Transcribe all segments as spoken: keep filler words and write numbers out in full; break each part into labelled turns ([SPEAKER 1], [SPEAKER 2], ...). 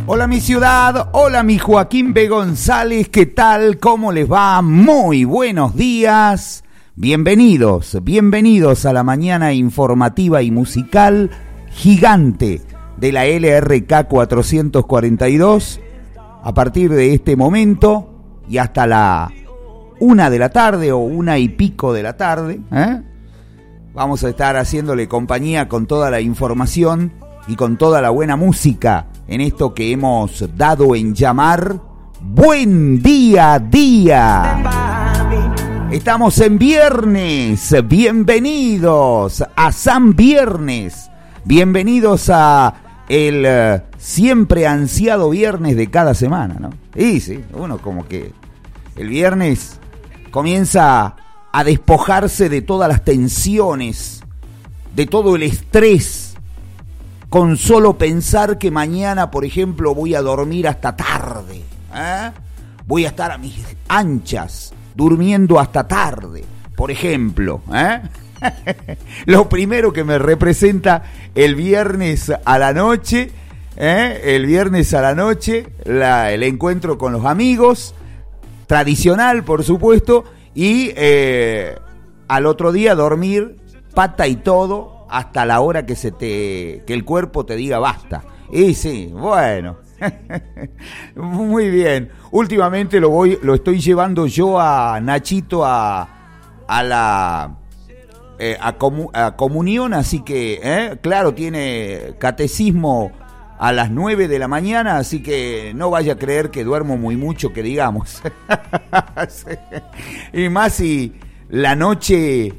[SPEAKER 1] Hola mi ciudad, hola mi Joaquín B. González, ¿qué tal? ¿Cómo les va? Muy buenos días. Bienvenidos, bienvenidos a la mañana informativa y musical gigante de la L R K cuatrocientos cuarenta y dos. A partir de este momento y hasta la una de la tarde o una y pico de la tarde, ¿eh? Vamos a estar haciéndole compañía con toda la información y con toda la buena música en esto que hemos dado en llamar Buen Día Día. Estamos en viernes, bienvenidos a San Viernes, bienvenidos a el uh, siempre ansiado viernes de cada semana, ¿no? Y sí, uno como que el viernes comienza a despojarse de todas las tensiones, de todo el estrés, con solo pensar que mañana, por ejemplo, voy a dormir hasta tarde, ¿eh? Voy a estar a mis anchas, durmiendo hasta tarde, por ejemplo, ¿eh? Lo primero que me representa el viernes a la noche, ¿eh? El viernes a la noche, la, el encuentro con los amigos, tradicional, por supuesto, y eh, al otro día dormir pata y todo, hasta la hora que se te que el cuerpo te diga basta. Y sí, bueno. Muy bien. Últimamente lo voy lo estoy llevando yo a Nachito a a la eh, a, comu, a comunión, así que eh, claro, tiene catecismo a las nueve de la mañana, así que no vaya a creer que duermo muy mucho, que digamos. Sí. Y más si la noche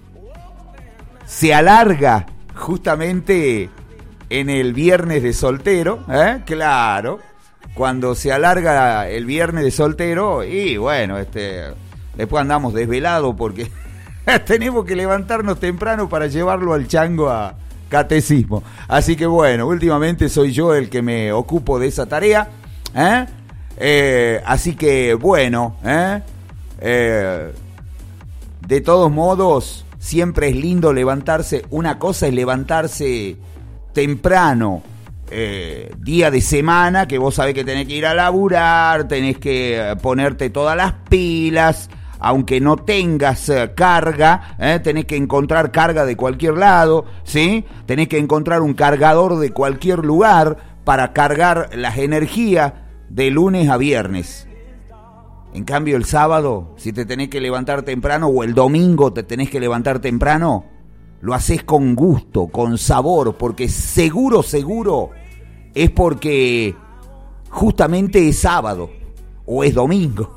[SPEAKER 1] se alarga justamente en el viernes de soltero, ¿eh? Claro, cuando se alarga el viernes de soltero, y bueno, este, después andamos desvelados porque tenemos que levantarnos temprano para llevarlo al chango a catecismo. Así que bueno, últimamente soy yo el que me ocupo de esa tarea, ¿eh? Eh, así que bueno, ¿eh? Eh, de todos modos, siempre es lindo levantarse. Una cosa es levantarse temprano, eh, día de semana, que vos sabés que tenés que ir a laburar, tenés que ponerte todas las pilas, aunque no tengas eh, carga, eh, tenés que encontrar carga de cualquier lado, ¿sí? Tenés que encontrar un cargador de cualquier lugar para cargar las energías de lunes a viernes. En cambio el sábado, si te tenés que levantar temprano, o el domingo te tenés que levantar temprano, lo haces con gusto, con sabor, porque seguro, seguro es porque justamente es sábado o es domingo.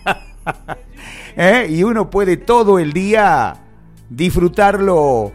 [SPEAKER 1] ¿Eh? Y uno puede todo el día disfrutarlo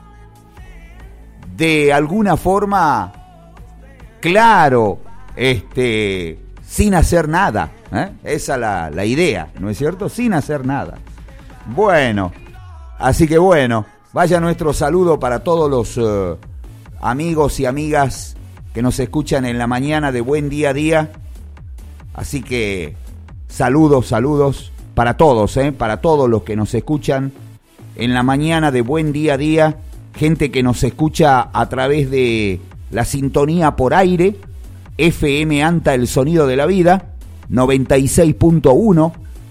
[SPEAKER 1] de alguna forma, claro, este, sin hacer nada. ¿Eh? Esa es la, la idea, ¿no es cierto? Sin hacer nada. Bueno, así que bueno, vaya nuestro saludo para todos los uh, amigos y amigas que nos escuchan en la mañana de Buen Día Día. Así que saludos, saludos para todos, ¿eh? Para todos los que nos escuchan en la mañana de Buen Día Día. Gente que nos escucha a través de la sintonía por aire, F M ANTA, el sonido de la vida, noventa y seis punto uno,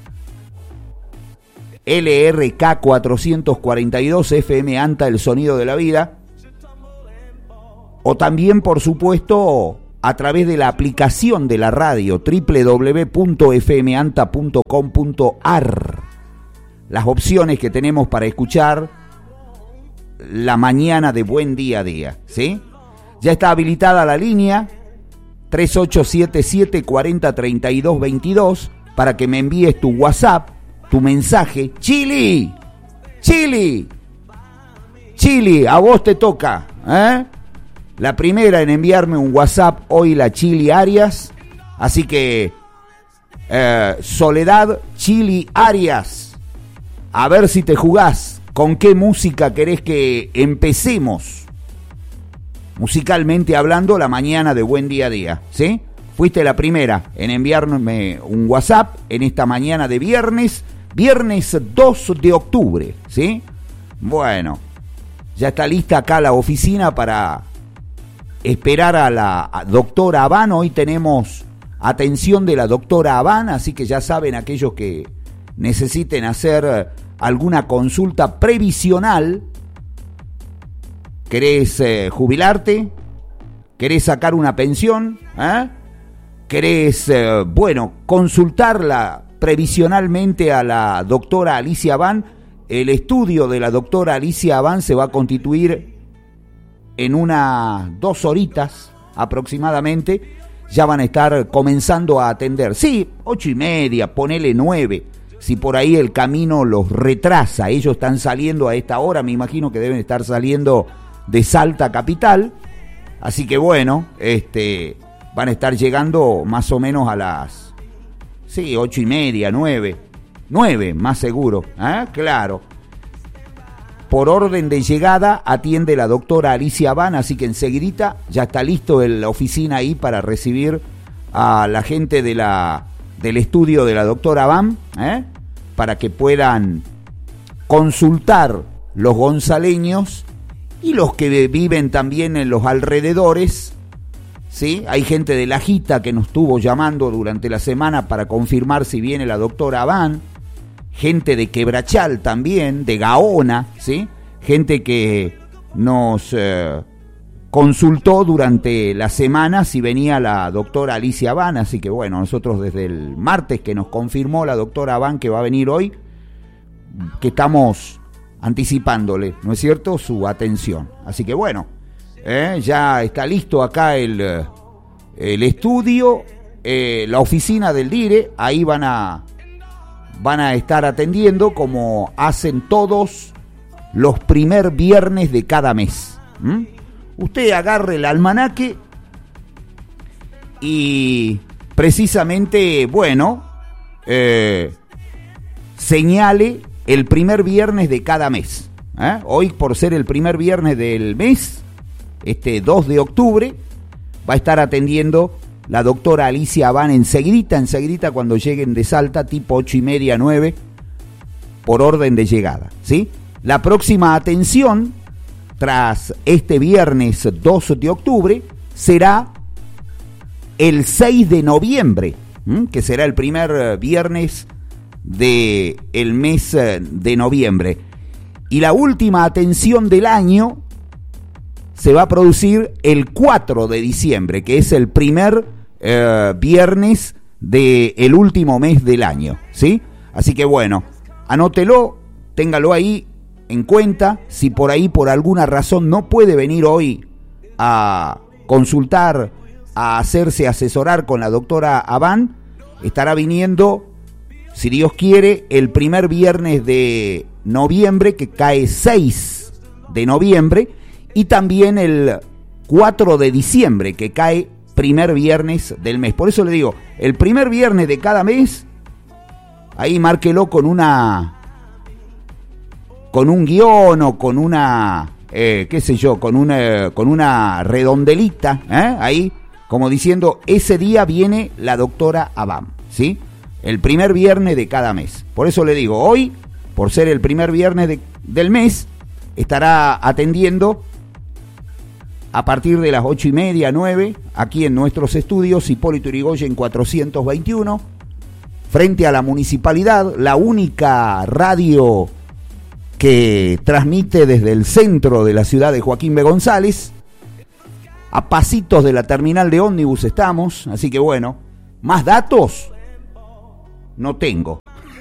[SPEAKER 1] L R K cuatrocientos cuarenta y dos, F M ANTA, el sonido de la vida, o también, por supuesto, a través de la aplicación de la radio, doble u doble u doble u punto f m anta punto com punto a r. Las opciones que tenemos para escuchar la mañana de Buen Día Día, ¿sí? Ya está habilitada la línea tres ocho siete siete, cuatro cero, tres dos dos dos para que me envíes tu WhatsApp, tu mensaje. Chili, Chili, Chili, a vos te toca, ¿eh? La primera en enviarme un WhatsApp hoy, la Chili Arias. Así que eh, Soledad Chili Arias, a ver si te jugás. ¿Con qué música querés que empecemos? Musicalmente hablando, la mañana de Buen Día Día, ¿sí? Fuiste la primera en enviarme un WhatsApp en esta mañana de viernes, viernes dos de octubre, ¿sí? Bueno, ya está lista acá la oficina para esperar a la doctora Abán. Hoy tenemos atención de la doctora Abán, así que ya saben, aquellos que necesiten hacer alguna consulta previsional. ¿Querés eh, jubilarte? ¿Querés sacar una pensión? ¿Eh? ¿Querés, eh, bueno, consultarla previsionalmente a la doctora Alicia Abán? El estudio de la doctora Alicia Abán se va a constituir en unas dos horitas aproximadamente. Ya van a estar comenzando a atender. Sí, ocho y media, ponele nueve. Si por ahí el camino los retrasa, ellos están saliendo a esta hora, me imagino que deben estar saliendo de Salta capital. Así que bueno, este, van a estar llegando más o menos a las, sí, ocho y media, nueve, nueve más seguro, ¿eh? Claro. Por orden de llegada atiende la doctora Alicia Abán, así que enseguidita ya está listo en la oficina ahí para recibir a la gente de la, del estudio de la doctora Abán, ¿eh? Para que puedan consultar los gonzaleños y los que viven también en los alrededores, ¿sí? Hay gente de La Jita que nos estuvo llamando durante la semana para confirmar si viene la doctora Abán. Gente de Quebrachal también, de Gaona, ¿sí? Gente que nos eh, consultó durante la semana si venía la doctora Alicia Abán, así que bueno, nosotros desde el martes que nos confirmó la doctora Abán que va a venir hoy, que estamos anticipándole, ¿no es cierto?, su atención. Así que bueno, eh, ya está listo acá el, el estudio, eh, la oficina del D I R E, ahí van a... van a estar atendiendo como hacen todos los primer viernes de cada mes. ¿Mm? Usted agarre el almanaque y precisamente, bueno, eh, señale el primer viernes de cada mes. ¿Eh? Hoy, por ser el primer viernes del mes, este dos de octubre, va a estar atendiendo la doctora Alicia Abán enseguidita, enseguidita cuando lleguen de Salta, tipo ocho y media, nueve, por orden de llegada, ¿sí? La próxima atención, tras este viernes dos de octubre, será el seis de noviembre, ¿m? Que será el primer viernes del mes de noviembre. Y la última atención del año se va a producir el cuatro de diciembre, que es el primer Eh, viernes del último mes del año, ¿sí? Así que bueno, anótelo, téngalo ahí en cuenta. Si por ahí por alguna razón no puede venir hoy a consultar, a hacerse asesorar con la doctora Abán, estará viniendo, si Dios quiere, el primer viernes de noviembre, que cae seis de noviembre, y también el cuatro de diciembre, que cae primer viernes del mes. Por eso le digo, el primer viernes de cada mes, ahí márquelo con una, con un guión o con una, eh, qué sé yo, con una, con una redondelita, ¿eh? Ahí, como diciendo, ese día viene la doctora Abán, ¿sí? El primer viernes de cada mes. Por eso le digo, hoy, por ser el primer viernes de, del mes, estará atendiendo a partir de las ocho y media, nueve, aquí en nuestros estudios, Hipólito Yrigoyen cuatrocientos veintiuno, frente a la municipalidad, la única radio que transmite desde el centro de la ciudad de Joaquín B. González. A pasitos de la terminal de ómnibus estamos, así que bueno, más datos no tengo.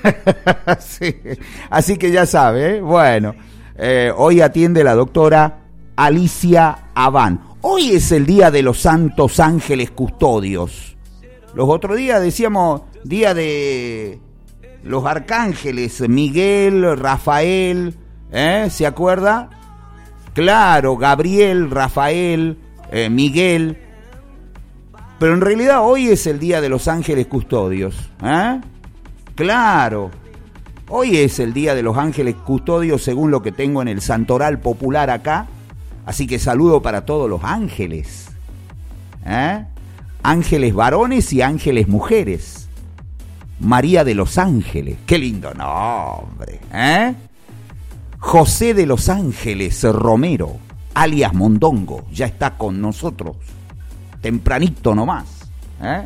[SPEAKER 1] Sí, así que ya sabe, ¿eh? Bueno, eh, hoy atiende la doctora Alicia Abán. Hoy es el día de los santos ángeles custodios. Los otros días decíamos día de los arcángeles, Miguel, Rafael, ¿eh? ¿Se acuerda? Claro, Gabriel, Rafael, eh, Miguel. Pero en realidad hoy es el día de los ángeles custodios, ¿eh? Claro. Hoy es el día de los ángeles custodios según lo que tengo en el santoral popular acá. Así que saludo para todos los ángeles, ¿eh? Ángeles varones y ángeles mujeres. María de los Ángeles, qué lindo nombre, ¿eh? José de los Ángeles Romero, alias Mondongo, ya está con nosotros, tempranito nomás. ¿eh?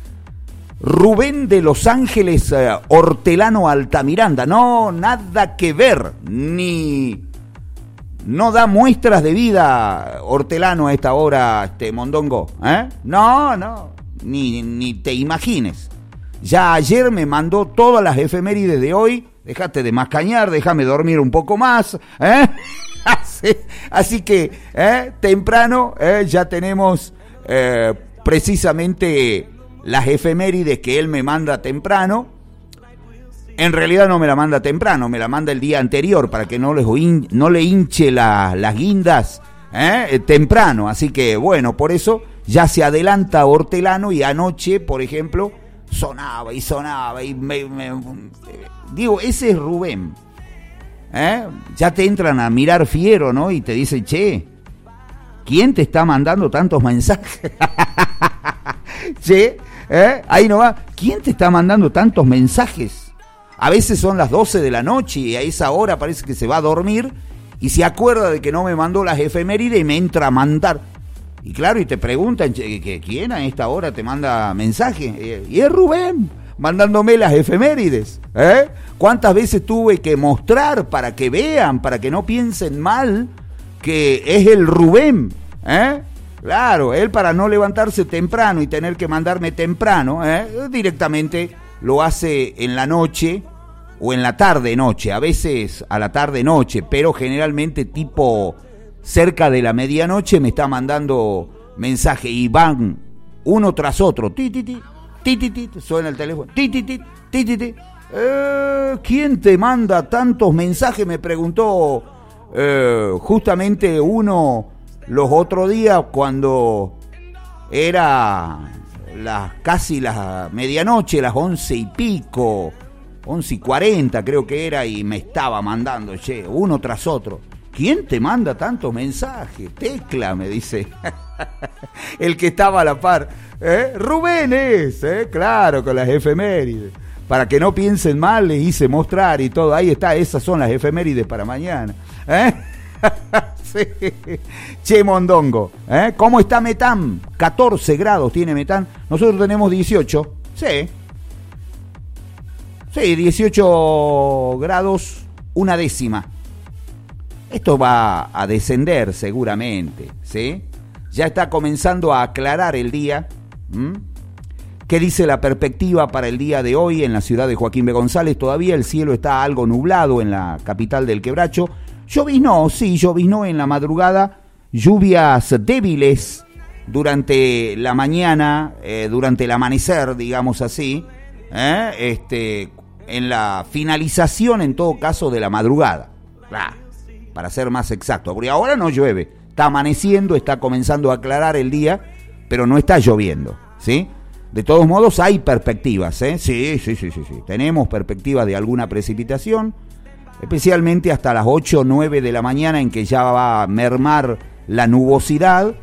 [SPEAKER 1] Rubén de Los Ángeles, eh, Hortelano Altamiranda, no, nada que ver, ni... No da muestras de vida Hortelano a esta hora, este Mondongo, ¿eh? No, no, ni, ni te imagines. Ya ayer me mandó todas las efemérides de hoy, déjate de mascañar, déjame dormir un poco más, ¿eh? así, así que, ¿eh? temprano, ¿eh? ya tenemos eh, precisamente las efemérides que él me manda temprano. En realidad no me la manda temprano, me la manda el día anterior para que no, les, no le hinche la, las guindas ¿eh? temprano. Así que bueno, por eso ya se adelanta Hortelano y anoche, por ejemplo, sonaba y sonaba. y me, me, Digo, ese es Rubén. ¿eh? Ya te entran a mirar fiero, ¿no? Y te dicen, che, ¿quién te está mandando tantos mensajes? che, ¿eh? ahí no va. ¿Quién te está mandando tantos mensajes? A veces son las doce de la noche y a esa hora parece que se va a dormir y se acuerda de que no me mandó las efemérides y me entra a mandar. Y claro, y te preguntan, ¿quién a esta hora te manda mensaje? Y es Rubén, mandándome las efemérides. ¿eh? ¿Cuántas veces tuve que mostrar para que vean, para que no piensen mal, que es el Rubén? ¿eh? Claro, él para no levantarse temprano y tener que mandarme temprano, ¿eh? directamente lo hace en la noche o en la tarde-noche, a veces a la tarde-noche, pero generalmente tipo cerca de la medianoche me está mandando mensaje y van uno tras otro. Ti, ti, ti, ti, ti, ti, suena el teléfono. Ti, ti, ti, ti, ti, ti. Eh, ¿Quién te manda tantos mensajes? Me preguntó eh, justamente uno los otros días cuando era las casi la medianoche, las once y pico, once y cuarenta creo que era, y me estaba mandando, che, uno tras otro. ¿Quién te manda tantos mensajes? Tecla, me dice. El que estaba a la par. ¿Eh? Rubén es, ¿eh? Claro, con las efemérides. Para que no piensen mal, les hice mostrar y todo. Ahí está, esas son las efemérides para mañana. ¿Eh? sí. Che, Mondongo, ¿eh? ¿Cómo está Metán? catorce grados tiene Metán. Nosotros tenemos dieciocho. Sí. Sí, dieciocho grados, una décima. Esto va a descender seguramente, ¿sí? Ya está comenzando a aclarar el día. ¿Mm? ¿Qué dice la perspectiva para el día de hoy en la ciudad de Joaquín B. González? Todavía el cielo está algo nublado en la capital del Quebracho. Lloviznó, sí, lloviznó en la madrugada. Lluvias débiles durante la mañana, eh, durante el amanecer, digamos así. ¿eh? Este, en la finalización, en todo caso, de la madrugada. Claro, para ser más exacto. Porque ahora no llueve. Está amaneciendo, está comenzando a aclarar el día, pero no está lloviendo, ¿sí? De todos modos hay perspectivas, ¿eh? Sí, sí, sí, sí, sí. Tenemos perspectivas de alguna precipitación, especialmente hasta las ocho o nueve de la mañana, en que ya va a mermar la nubosidad.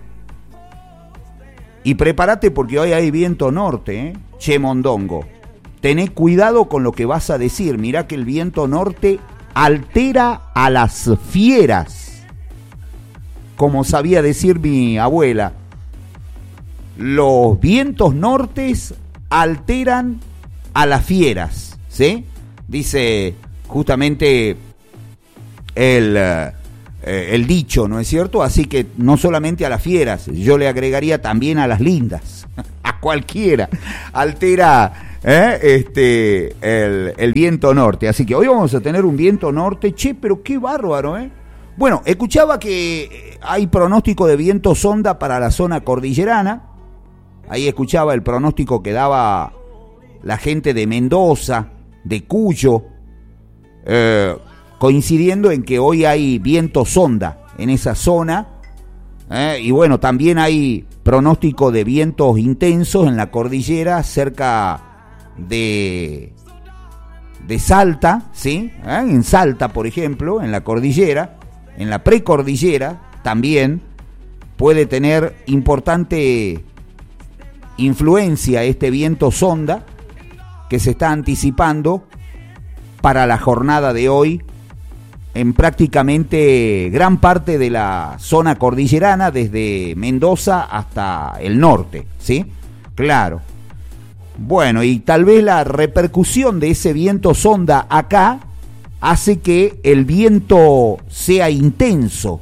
[SPEAKER 1] Y prepárate porque hoy hay viento norte, ¿eh? Che, Mondongo, tené cuidado con lo que vas a decir. Mirá que el viento norte altera a las fieras, como sabía decir mi abuela. Los vientos nortes alteran a las fieras, ¿sí? Dice justamente el, eh, el dicho, ¿no es cierto? Así que no solamente a las fieras, yo le agregaría también a las lindas, a cualquiera. Altera ¿eh? este, el, el viento norte. Así que hoy vamos a tener un viento norte, che, pero qué bárbaro, ¿eh? Bueno, escuchaba que hay pronóstico de viento sonda para la zona cordillerana. Ahí escuchaba el pronóstico que daba la gente de Mendoza, de Cuyo, eh, coincidiendo en que hoy hay viento sonda en esa zona. Eh, y bueno, también hay pronóstico de vientos intensos en la cordillera cerca de, de Salta, ¿sí? Eh, en Salta, por ejemplo, en la cordillera, en la precordillera también puede tener importante influencia este viento sonda que se está anticipando para la jornada de hoy en prácticamente gran parte de la zona cordillerana, desde Mendoza hasta el norte, ¿sí? Claro. Bueno, y tal vez la repercusión de ese viento sonda acá hace que el viento sea intenso.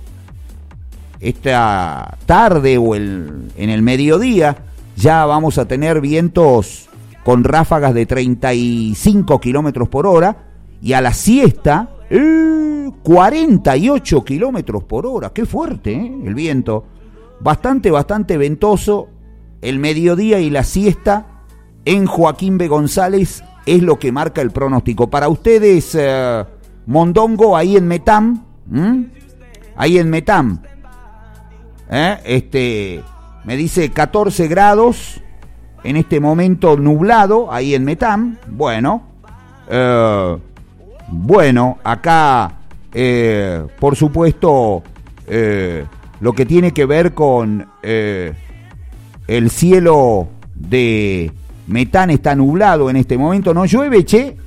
[SPEAKER 1] Esta tarde o el, en el mediodía ya vamos a tener vientos con ráfagas de treinta y cinco kilómetros por hora, y a la siesta eh, cuarenta y ocho kilómetros por hora. Qué fuerte, ¿eh? El viento. Bastante, bastante ventoso. El mediodía y la siesta en Joaquín B. González es lo que marca el pronóstico. Para ustedes, eh, Mondongo, ahí en Metam, ¿m? ahí en Metam, ¿eh? este, me dice catorce grados, en este momento nublado, ahí en Metam. Bueno, eh, bueno, acá, eh, por supuesto, eh, lo que tiene que ver con eh, el cielo de Metán está nublado en este momento. No llueve, che.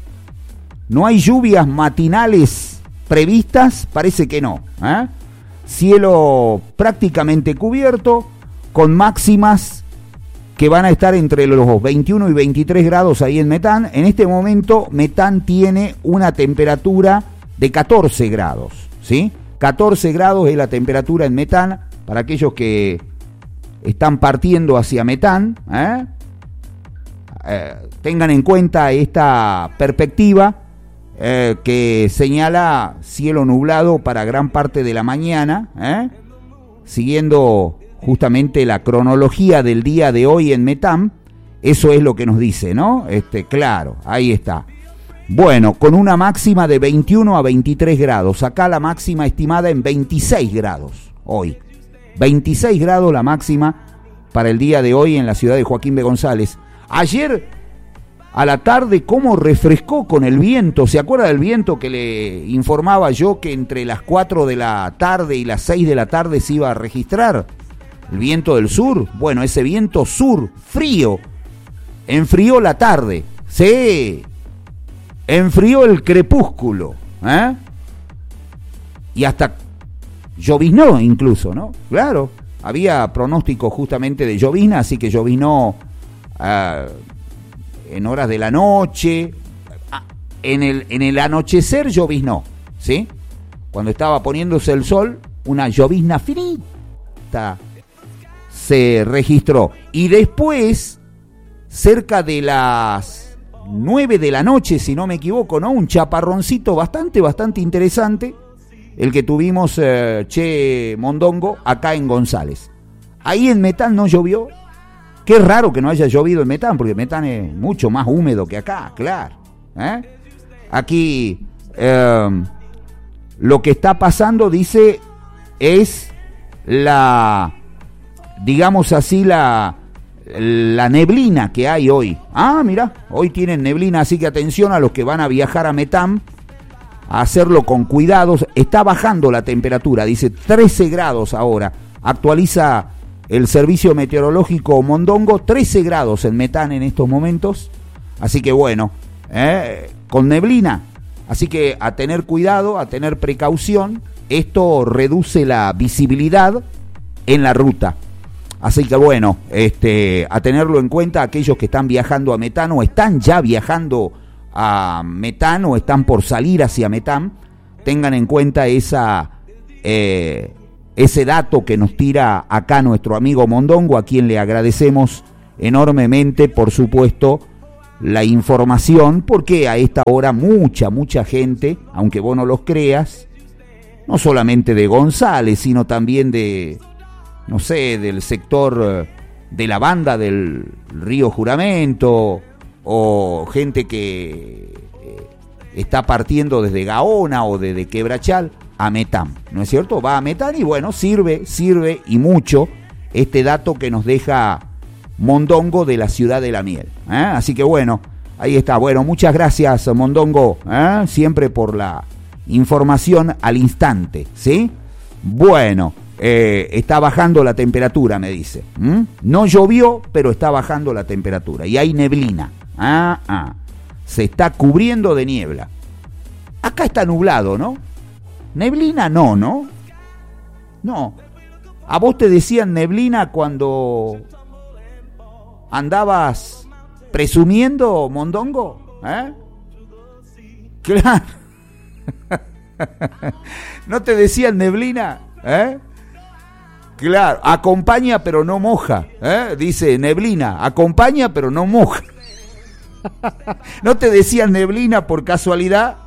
[SPEAKER 1] No hay lluvias matinales previstas, parece que no, ¿eh? Cielo prácticamente cubierto, con máximas que van a estar entre los veintiuno y veintitrés grados ahí en Metán. En este momento Metán tiene una temperatura de catorce grados, ¿sí? catorce grados es la temperatura en Metán, para aquellos que están partiendo hacia Metán, ¿eh? Eh, tengan en cuenta esta perspectiva eh, que señala cielo nublado para gran parte de la mañana, ¿eh? siguiendo justamente la cronología del día de hoy en Metán. Eso es lo que nos dice, ¿no? Este, claro, ahí está. Bueno, con una máxima de veintiuno a veintitrés grados. Acá la máxima estimada en veintiséis grados hoy. veintiséis grados la máxima para el día de hoy en la ciudad de Joaquín B. González. Ayer a la tarde, cómo refrescó con el viento. ¿Se acuerda del viento que le informaba yo que entre las cuatro de la tarde y las seis de la tarde se iba a registrar? El viento del sur. Bueno, ese viento sur, frío, enfrió la tarde. Sí, enfrió el crepúsculo, ¿eh? Y hasta lloviznó incluso, ¿no? Claro, había pronóstico justamente de llovizna, así que lloviznó uh, en horas de la noche. En el, en el anochecer lloviznó, ¿sí? Cuando estaba poniéndose el sol, una llovizna finita se registró. Y después, cerca de las nueve de la noche, si no me equivoco, ¿no? Un chaparroncito bastante, bastante interesante, el que tuvimos, eh, Che Mondongo, acá en González. Ahí en Metán no llovió. Qué raro que no haya llovido en Metán, porque Metán es mucho más húmedo que acá, claro. ¿Eh? Aquí eh, lo que está pasando, dice, es la, digamos así, la... la neblina que hay hoy. Ah, mira, hoy tienen neblina, así que atención a los que van a viajar a Metán, a hacerlo con cuidados. Está bajando la temperatura, dice trece grados ahora. Actualiza el servicio meteorológico Mondongo, trece grados en Metán en estos momentos. Así que bueno, eh, con neblina. Así que a tener cuidado, a tener precaución. Esto reduce la visibilidad en la ruta. Así que bueno, este, a tenerlo en cuenta aquellos que están viajando a Metán o están ya viajando a Metán o están por salir hacia Metán, tengan en cuenta esa, eh, ese dato que nos tira acá nuestro amigo Mondongo, a quien le agradecemos enormemente, por supuesto, la información, porque a esta hora mucha, mucha gente, aunque vos no los creas, no solamente de González, sino también de... no sé, del sector de la banda del Río Juramento, o gente que está partiendo desde Gaona o desde Quebrachal a Metán, ¿no es cierto? Va a Metán y bueno, sirve, sirve y mucho este dato que nos deja Mondongo de la ciudad de la miel, ¿eh? Así que bueno, ahí está. Bueno, muchas gracias, Mondongo, ¿eh? Siempre por la información al instante, ¿sí? Bueno, Eh, está bajando la temperatura, me dice. ¿Mm? No llovió, pero está bajando la temperatura. Y hay neblina. Ah, ah. Se está cubriendo de niebla. Acá está nublado, ¿no? Neblina no, ¿no? No. ¿A vos te decían neblina cuando andabas presumiendo, mondongo? ¿Eh? Claro. ¿No te decían neblina? ¿Eh? Claro, acompaña pero no moja, ¿eh? Dice neblina, acompaña pero no moja. ¿No te decían neblina por casualidad?